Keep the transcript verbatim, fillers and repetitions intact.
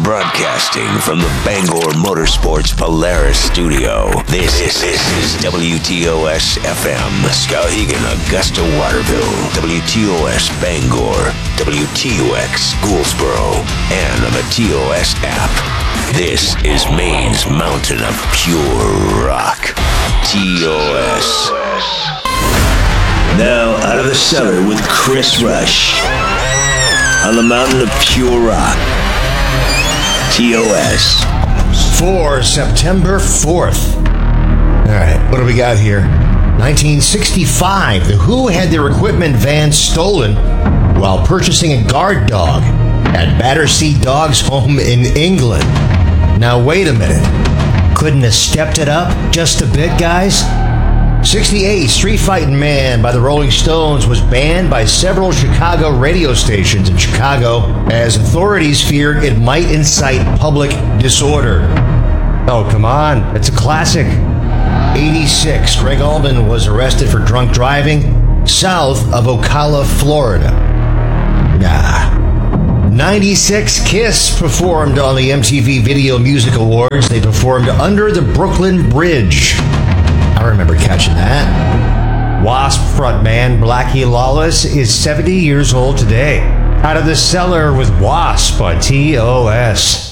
Broadcasting from the Bangor Motorsports Polaris studio, this, this, this is W T O S F M, Skowhegan, Augusta, Waterville, W T O S Bangor, W T U X Gouldsboro, and on the T O S app. This is Maine's mountain of pure rock, T O S. Now out of the cellar with Chris Rush, on the mountain of pure rock, T O S. For September fourth. All right, what do we got here? nineteen sixty-five, The Who had their equipment van stolen while purchasing a guard dog at Battersea Dogs Home in England. Now, wait a minute. Couldn't have stepped it up just a bit, guys? sixty-eight, Street Fighting Man by the Rolling Stones was banned by several Chicago radio stations in Chicago as authorities feared it might incite public disorder. Oh, come on. It's a classic. eighty-six, Greg Allman was arrested for drunk driving south of Ocala, Florida. Nah. ninety-six, Kiss performed on the M T V Video Music Awards. They performed Under the Brooklyn Bridge. I remember catching that. Wasp frontman Blackie Lawless is seventy years old today. Out of the cellar with Wasp on T O S.